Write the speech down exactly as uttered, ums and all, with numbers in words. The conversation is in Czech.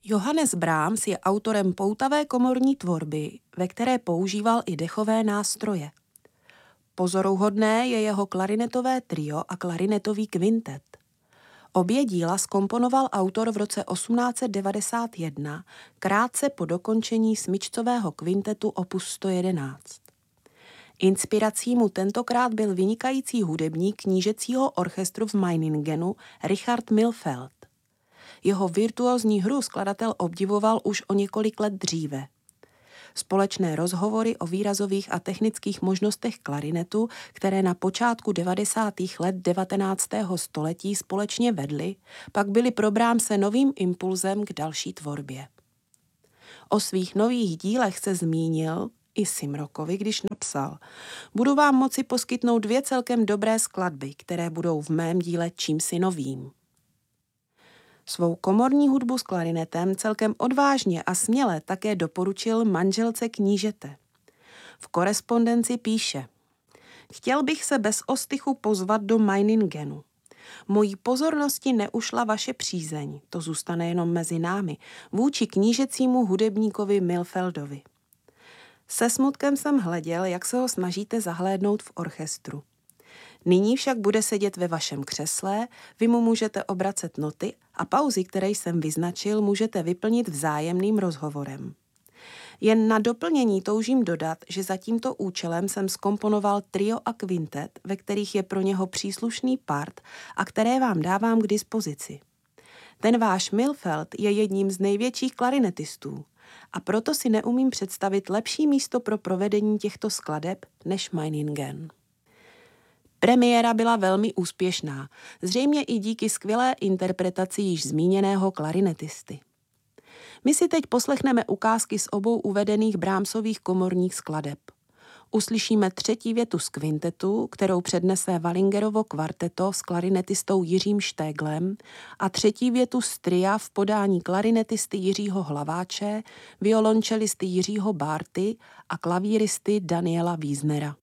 Johannes Brahms je autorem poutavé komorní tvorby, ve které používal i dechové nástroje. Pozoruhodné je jeho klarinetové trio a klarinetový kvintet. Obě díla zkomponoval autor v roce osmnáct set devadesát jedna, krátce po dokončení smyčcového kvintetu opus sto jedenáct. Inspirací mu tentokrát byl vynikající hudebník knížecího orchestru v Meiningenu Richard Millfeld. Jeho virtuózní hru skladatel obdivoval už o několik let dříve. Společné rozhovory o výrazových a technických možnostech klarinetu, které na počátku devadesátých let devatenáctého století společně vedly, pak byly pro Brahmse novým impulzem k další tvorbě. O svých nových dílech se zmínil i Simrokovi, když napsal: Budu vám moci poskytnout dvě celkem dobré skladby, které budou v mém díle čímsi novým. Svou komorní hudbu s klarinetem celkem odvážně a směle také doporučil manželce knížete. V korespondenci píše: Chtěl bych se bez ostychu pozvat do Meiningenu. Mojí pozornosti neušla vaše přízeň, to zůstane jenom mezi námi, vůči knížecímu hudebníkovi Millfeldovi. Se smutkem jsem hleděl, jak se ho snažíte zahlédnout v orchestru. Nyní však bude sedět ve vašem křesle, vy mu můžete obracet noty a pauzy, které jsem vyznačil, můžete vyplnit vzájemným rozhovorem. Jen na doplnění toužím dodat, že za tímto účelem jsem zkomponoval trio a kvintet, ve kterých je pro něho příslušný part a které vám dávám k dispozici. Ten váš Millfeld je jedním z největších klarinetistů a proto si neumím představit lepší místo pro provedení těchto skladeb než Meiningen. Premiéra byla velmi úspěšná, zřejmě i díky skvělé interpretaci již zmíněného klarinetisty. My si teď poslechneme ukázky z obou uvedených Brahmsových komorních skladeb. Uslyšíme třetí větu z kvintetu, kterou přednese Wallingerovo kvarteto s klarinetistou Jiřím Štéglem, a třetí větu z tria v podání klarinetisty Jiřího Hlaváče, violončelisty Jiřího Bárty a klavíristy Daniela Wiesnera.